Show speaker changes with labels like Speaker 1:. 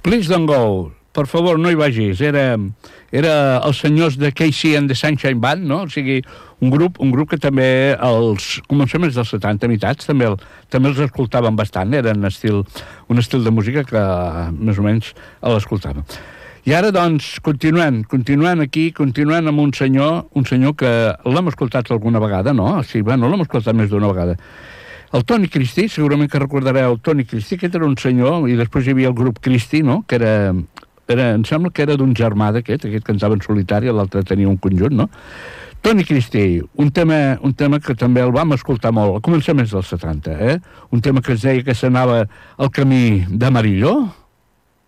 Speaker 1: Please Don't Go, per favor, no hi vagis. Era els senyors de Casey and the Sunshine Band, no? O sigui, un grup que també als començaments dels 70, meitats, també els escoltaven bastant. Era un estil de música que més o menys l'escoltàvem. I ara, doncs, continuant amb un senyor que l'hem escoltat alguna vegada, no? Sí, bueno, l'hem escoltat més d'una vegada. El Tony Christie, segurament que recordareu el Tony Christie, que era un senyor, i després hi havia el grup Christie, no?, que em sembla que era d'un germà d'aquest cantava en solitari, l'altre tenia un conjunt, no? Tony Christie, un tema que també el vam escoltar molt, a començaments dels 70, un tema que es deia que s'anava al camí d'Amarillo,